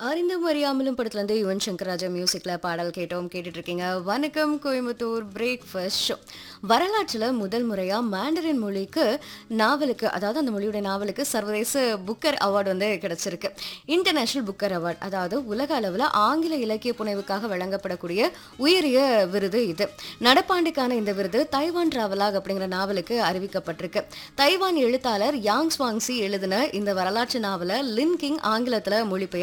அறிந்தும் அறியாமலும் படத்துல இருந்து யுவன் சங்கர் ராஜா மியூசிக்ல பாடல் கேட்டுட்டு இருக்கீங்க. வணக்கம் கோயம்புத்தூர் பிரேக்ஃபாஸ்ட் ஷோ. வரலாற்றுல முதல் முறையா மேண்டரின் மொழிக்கு நாவலுக்கு, அதாவது அந்த மொழியோட நாவலுக்கு சர்வதேச புக்கர் அவார்டு வந்து கிடைச்சிருக்கு. இன்டர்நேஷனல் புக்கர் அவார்டு, அதாவது உலக அளவுல ஆங்கில இலக்கிய புனைவுக்காக வழங்கப்படக்கூடிய உயரிய விருது இது. நடப்பாண்டுக்கான இந்த விருது தைவான் டிராவலாக் அப்படிங்கிற நாவலுக்கு அறிவிக்கப்பட்டிருக்கு. தைவான் எழுத்தாளர் யாங் ஸ்வாங்ஸி எழுதின இந்த வரலாற்று நாவலை லின் கிங் ஆங்கிலத்துல மொழிபெயர்த்து